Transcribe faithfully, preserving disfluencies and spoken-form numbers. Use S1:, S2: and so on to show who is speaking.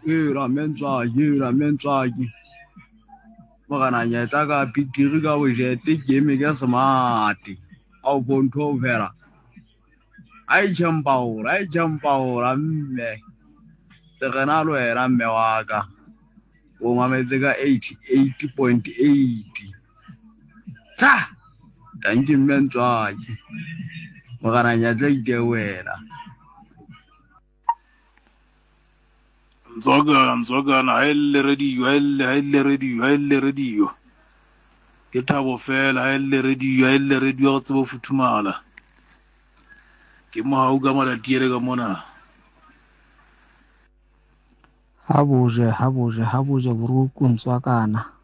S1: Era mentswaki, era mentswaki. Mogana nyetsa ka pitiri ka bojete game ke smart. Au bontho fela. Ai champaura, ai champaura mme. Tsegana lo era mme wa ka. O mametse ka eighty-eight point eight. Sa! Thank you mentswaki. Mogana nyetsa ke wena.
S2: Nzoga nzoga na elle radio elle elle radio elle radio ke thabo fela elle radio elle radio go tsebo futhumala ke mo ha o ka mala tiere ka mona
S3: ha boje ha boje ha boje buruku ntswakana